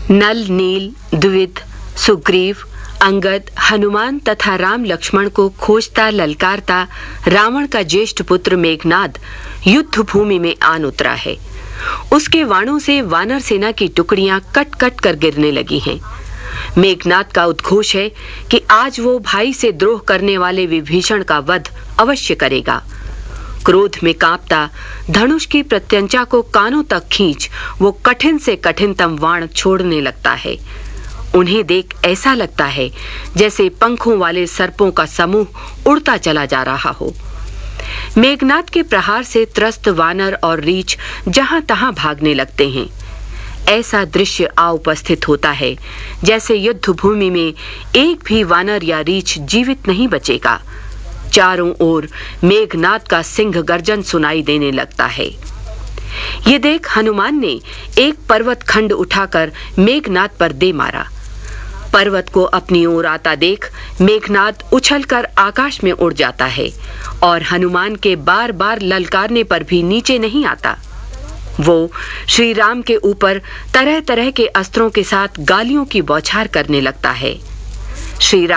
नल, नील, द्विविद, सुग्रीव, अंगद, हनुमान तथा राम लक्ष्मण को खोजता ललकारता रावण का ज्येष्ठ पुत्र मेघनाद युद्ध भूमि में आन उतरा है। उसके बाणों से वानर सेना की टुकड़ियां कट कट कर गिरने लगी हैं। मेघनाद का उद्घोष है कि आज वो भाई से द्रोह करने वाले विभीषण का वध अवश्य करेगा। क्रोध में कांपता धनुष की प्रत्यंचा को कानों तक खींच वो कठिन से कठिनतम वाण छोड़ने लगता है। उन्हें देख ऐसा लगता है जैसे पंखों वाले सर्पों का समूह उड़ता चला जा रहा हो। मेघनाद के प्रहार से त्रस्त वानर और रीछ जहां तहां भागने लगते हैं। ऐसा दृश्य आ उपस्थित होता है जैसे युद्ध भूमि में एक भी वानर या रीछ जीवित नहीं बचेगा। चारों ओर मेघनाद का सिंह गर्जन सुनाई देने लगता है। ये देख हनुमान ने एक पर्वत खंड उठाकर मेघनाद पर दे मारा। पर्वत को अपनी ओर आता देख मेघनाद उछलकर आकाश में उड़ जाता है और हनुमान के बार बार ललकारने पर भी नीचे नहीं आता। वो श्री राम के ऊपर तरह तरह के अस्त्रों के साथ गालियों की बौछार करने लगता है। श्री राम